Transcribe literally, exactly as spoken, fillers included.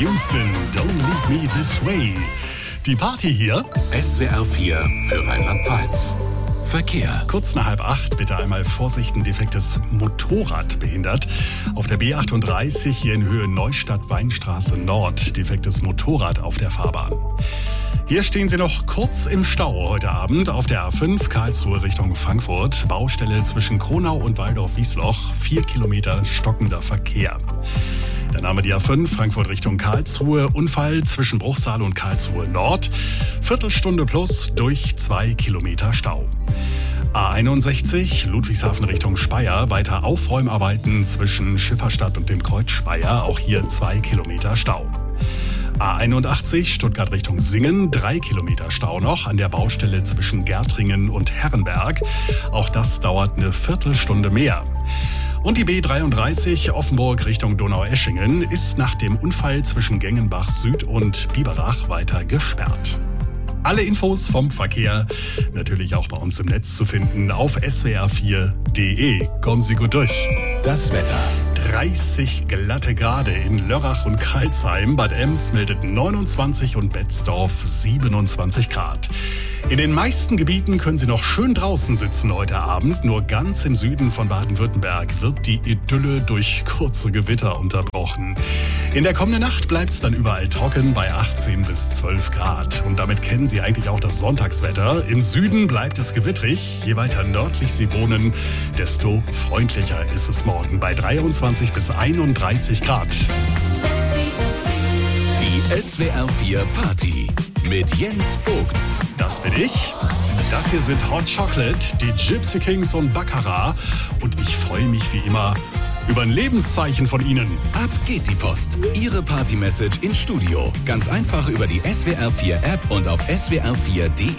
Houston, Don't Leave Me This Way. Die Party hier. S W R vier für Rheinland-Pfalz. Verkehr. Kurz nach halb acht, bitte einmal Vorsicht, ein defektes Motorrad behindert. Auf der B achtunddreißig hier in Höhe Neustadt-Weinstraße Nord, defektes Motorrad auf der Fahrbahn. Hier stehen Sie noch kurz im Stau heute Abend auf der A fünf Karlsruhe Richtung Frankfurt. Baustelle zwischen Kronau und Waldorf-Wiesloch, vier Kilometer stockender Verkehr. Dann haben wir die A fünf Frankfurt Richtung Karlsruhe. Unfall zwischen Bruchsal und Karlsruhe Nord. Viertelstunde plus durch zwei Kilometer Stau. A einundsechzig Ludwigshafen Richtung Speyer. Weiter Aufräumarbeiten zwischen Schifferstadt und dem Kreuz Speyer. Auch hier zwei Kilometer Stau. A einundachtzig Stuttgart Richtung Singen. Drei Kilometer Stau noch an der Baustelle zwischen Gärtringen und Herrenberg. Auch das dauert eine Viertelstunde mehr. Und die B dreiunddreißig Offenburg Richtung Donaueschingen ist nach dem Unfall zwischen Gengenbach Süd und Biberach weiter gesperrt. Alle Infos vom Verkehr natürlich auch bei uns im Netz zu finden auf s w r vier punkt d e. Kommen Sie gut durch. Das Wetter. dreißig glatte Grade in Lörrach und Crailsheim. Bad Ems meldet neunundzwanzig und Betzdorf siebenundzwanzig Grad. In den meisten Gebieten können Sie noch schön draußen sitzen heute Abend. Nur ganz im Süden von Baden-Württemberg wird die Idylle durch kurze Gewitter unterbrochen. In der kommenden Nacht bleibt es dann überall trocken bei achtzehn bis zwölf Grad. Und damit kennen Sie eigentlich auch das Sonntagswetter. Im Süden bleibt es gewittrig. Je weiter nördlich Sie wohnen, desto freundlicher ist es morgen bei dreiundzwanzig bis einunddreißig Grad. Die S W R vier Party mit Jens Vogt. Das bin ich. Das hier sind Hot Chocolate, die Gypsy Kings und Baccarat. Und ich freue mich wie immer über ein Lebenszeichen von Ihnen. Ab geht die Post. Ihre Party-Message ins Studio. Ganz einfach über die S W R vier App und auf s w r vier punkt d